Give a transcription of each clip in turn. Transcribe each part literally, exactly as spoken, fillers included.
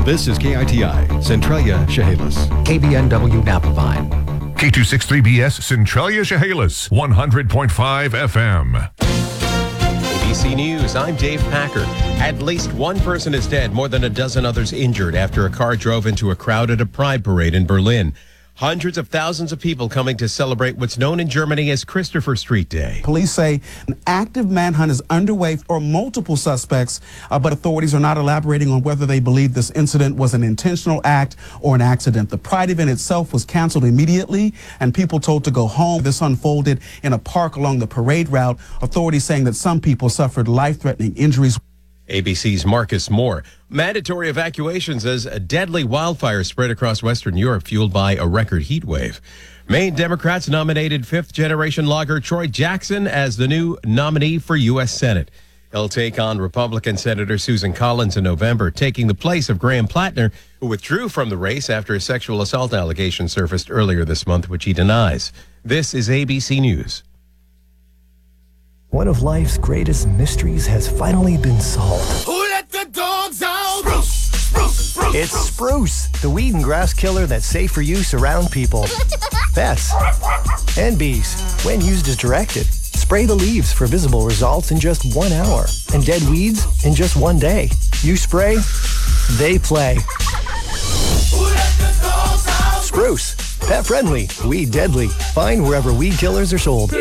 This is K I T I, Centralia, Chehalis. K B N W Napa Vine. K two sixty-three B S, Centralia, Chehalis, one hundred point five F M. A B C News, I'm Dave Packer. At least one person is dead, more than a dozen others injured after a car drove into a crowd at a pride parade in Berlin. Hundreds of thousands of people coming to celebrate what's known in Germany as Christopher Street Day. Police say an active manhunt is underway for multiple suspects, uh, but authorities are not elaborating on whether they believe this incident was an intentional act or an accident. The Pride event itself was canceled immediately and people told to go home. This unfolded in a park along the parade route. Authorities saying that some people suffered life-threatening injuries. A B C's Marcus Moore. Mandatory evacuations as a deadly wildfire spread across Western Europe, fueled by a record heat wave. Maine Democrats nominated fifth-generation logger Troy Jackson as the new nominee for U S Senate. He'll take on Republican Senator Susan Collins in November, taking the place of Graham Plattner, who withdrew from the race after a sexual assault allegation surfaced earlier this month, which he denies. This is A B C News. One of life's greatest mysteries has finally been solved. Who let the dogs out? Spruce, spruce, spruce, it's Spruce, the weed and grass killer that's safe for use around people, pets, and bees. When used as directed, spray the leaves for visible results in just one hour, and dead weeds in just one day. You spray, they play. Who let the dogs out? Spruce, pet friendly, weed deadly. Find wherever weed killers are sold.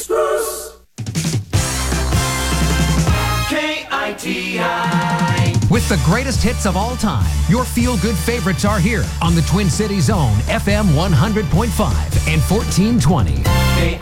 With the greatest hits of all time, your feel-good favorites are here on the Twin Cities Zone, F M one hundred point five and fourteen twenty. K